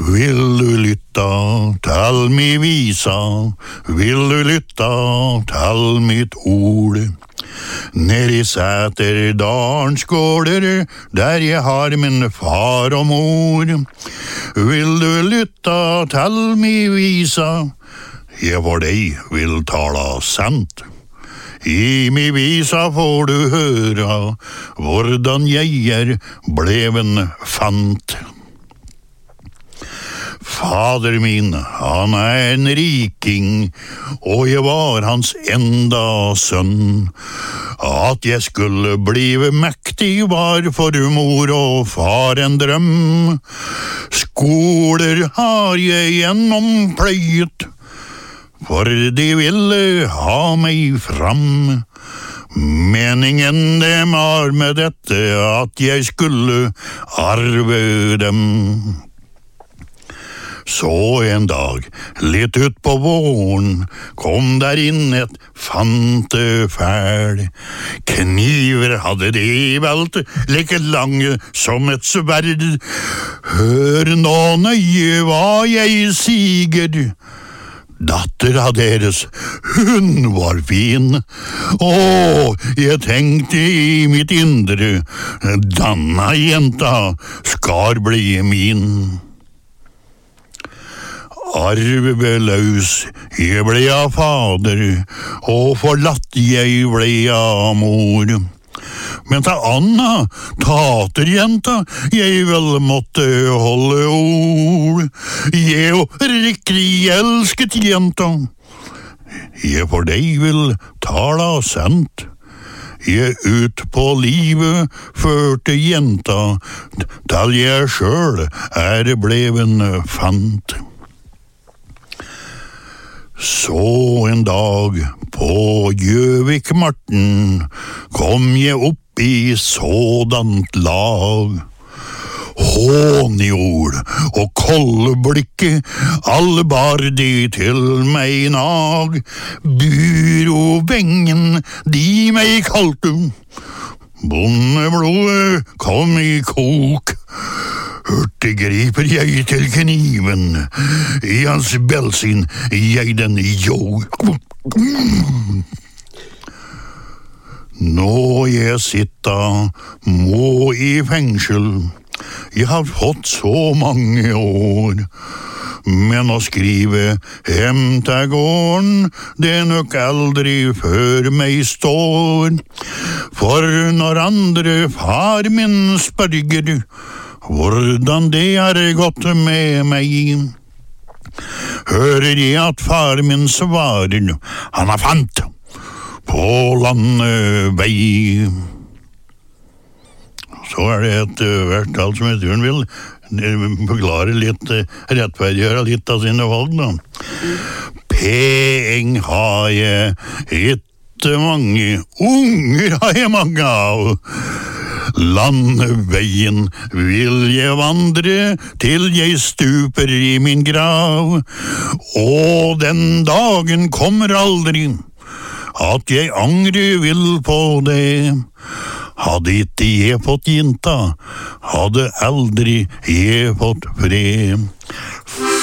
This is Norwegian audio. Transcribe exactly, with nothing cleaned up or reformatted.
Vil du lytta til mi visa, vil du lytta til mitt ord? Ned i Sæterdalens gårder, der jeg har min far og mor. Vil du lytta til mi visa, jeg for deg vil tala sant. I mi visa får du høra hvordan jeg er bleven fant. Fader min, han er en riking, og jeg var hans enda sønn. At jeg skulle blive mektig var for mor og far en drøm. Skoler har jeg gjennompløyet, for de ville ha meg fram. Meningen dem var med dette at jeg skulle arve dem. Så en dag, litt ut på våren, kom der inn et fantefæl. Kniver hadde de velt, like lange som et sverd. Hør nå nøye hva jeg siger. Dattera deres, hun var fin. Å, jeg tenkte i mitt indre, denne jenta skal bli min. Arveløs, jeg ble av fader, og forlatt jeg ble av mor. Men ta Anna, taterjenta, jeg vel måtte holde ord. Jeg og riktig elsket jenta, jeg for deg vil tala sant. Jeg ut på livet førte jenta, til jeg sjøl er bleven fant. Så en dag på Gjøvik-Marten kom jeg opp i sådant lag. Hånjord og koldeblikket, alle bar de til meg nag. Byrovengen, de meg kalte. Bondeblodet kom i kok. Hørte griper jeg til kniven, i hans belsin jeg den jog. Nå jeg sitta må i fengsel, jeg har fått så mange år. Men å skrive hem til gården, det nok aldri før meg står. For når andre far min spørger, hvordan det er gått med meg, hører jeg at far min svarer, han er fant på landevei. Så er det et vertall som heter hun vil forklare litt, rettferdiggjøre litt av sine valg da. Peng har jeg ikke mange, unger har jeg mange av. Landeveien vil jeg vandre til jeg stuper i min grav. Og den dagen kommer aldri at jeg angre vil på det. Hadde ikke jeg fått jenta, hadde aldri jeg fått fred.